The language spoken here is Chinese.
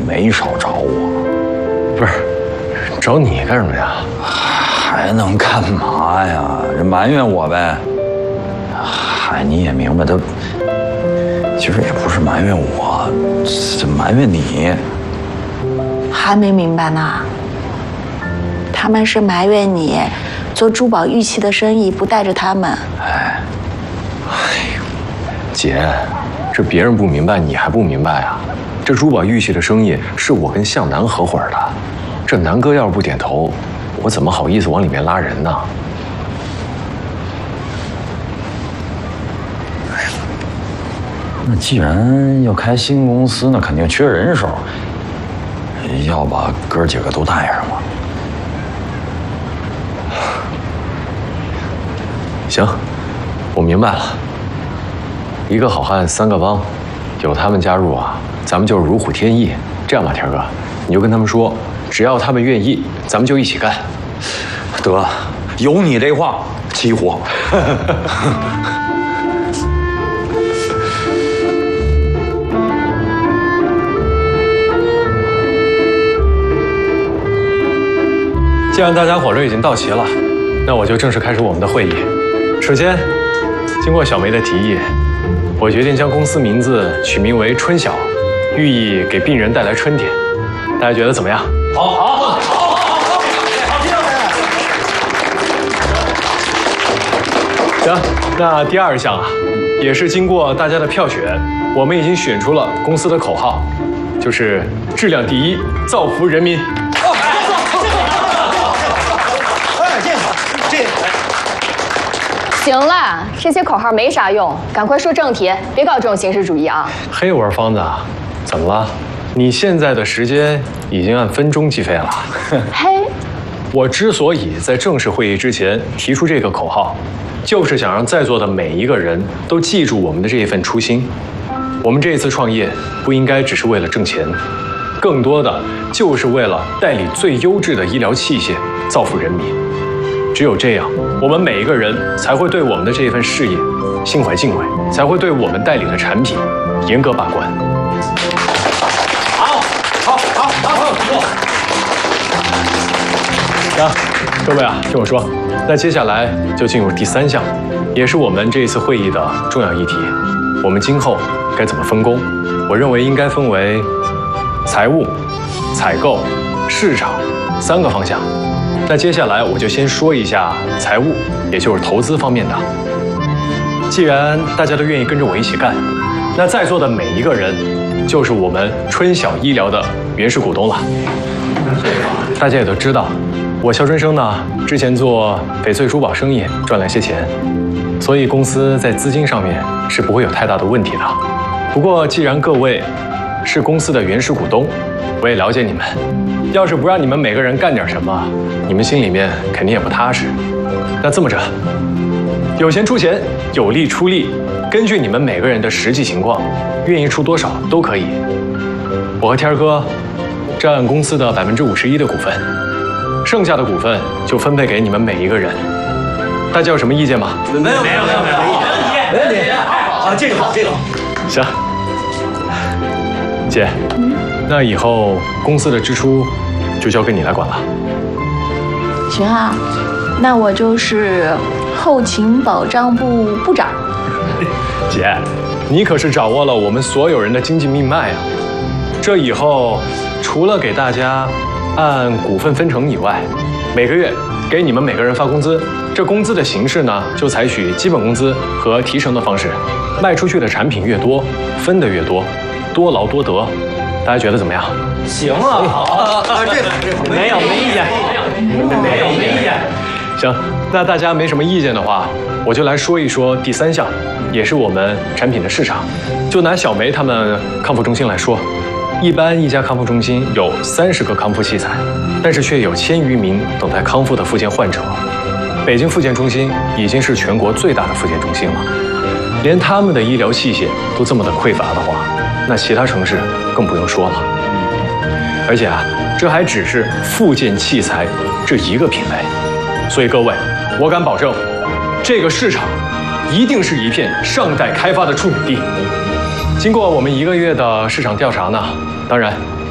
没少找我。 不是，找你干什么呀？ 还能干嘛呀？这埋怨我呗。嗨，你也明白，他其实也不是埋怨我，这埋怨你。 还没明白呢？他们是埋怨你做珠宝玉器的生意不带着他们。 哎呦，姐，这别人不明白，你还不明白啊？这珠宝玉器的生意是我跟向南合伙的，这南哥要是不点头，我怎么好意思往里面拉人呢？ 那既然要开新公司，那肯定缺人手，要把哥几个都带上嘛。 行，我明白了。一个好汉三个帮，有他们加入啊，咱们就是如虎添翼。这样吧，天哥，你就跟他们说，只要他们愿意，咱们就一起干。 得，有你这话，起火。 既然大家伙都已经到齐了，那我就正式开始我们的会议。首先，经过小梅的提议，我决定将公司名字取名为春晓，寓意给病人带来春天。大家觉得怎么样？好，行，那第二项啊，也是经过大家的票选，我们已经选出了公司的口号，就是质量第一，造福人民。 行了，这些口号没啥用，赶快说正题，别搞这种形式主义啊！ 嘿，我说方子，怎么了？你现在的时间已经按分钟计费了。 嘿， 我之所以在正式会议之前提出这个口号，就是想让在座的每一个人都记住我们的这一份初心。我们这一次创业不应该只是为了挣钱，更多的就是为了代理最优质的医疗器械，造福人民。只有这样，我们每一个人才会对我们的这份事业心怀敬畏，才会对我们代理的产品严格把关。好，那各位啊，听我说，那接下来就进入第三项，也是我们这一次会议的重要议题。我们今后该怎么分工？我认为应该分为财务、采购、市场3个方向。那接下来我就先说一下财务，也就是投资方面的。既然大家都愿意跟着我一起干，那在座的每一个人就是我们春晓医疗的原始股东了。大家也都知道，我肖春生呢之前做翡翠珠宝生意赚了些钱，所以公司在资金上面是不会有太大的问题的。不过既然各位是公司的原始股东，我也了解你们。要是不让你们每个人干点什么，你们心里面肯定也不踏实。那这么着，有钱出钱，有力出力，根据你们每个人的实际情况，愿意出多少都可以。我和天儿哥占公司的51%的股份，剩下的股份就分配给你们每一个人。大家有什么意见吗？ 没有意见，没问题。好，这个好，这个好。 行，姐，那以后公司的支出就交给你来管了。 行啊，那我就是后勤保障部部长。 姐，你可是掌握了我们所有人的经济命脉啊！这以后除了给大家按股份分成以外，每个月给你们每个人发工资。这工资的形式呢，就采取基本工资和提成的方式。卖出去的产品越多，分的越多，多劳多得。大家觉得怎么样？ 行啊，好，这个没意见，没意见。 行，那大家没什么意见的话，我就来说一说第3项，也是我们产品的市场。就拿小梅他们康复中心来说，一般一家康复中心有30个康复器材，但是却有1000余名等待康复的复健患者。北京复健中心已经是全国最大的复健中心了，连他们的医疗器械都这么的匮乏的话，那其他城市更不用说了。而且啊，这还只是复健器材这一个品类，所以各位，我敢保证，这个市场一定是一片尚待开发的处女地。经过我们1个月的市场调查呢，当然